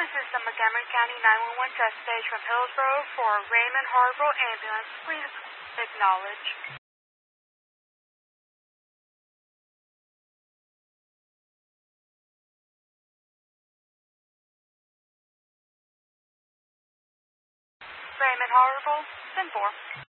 This is the Montgomery County 911 test stage from Hillsborough for Raymond Harville Ambulance. Please acknowledge. Raymond Harville, 10-4.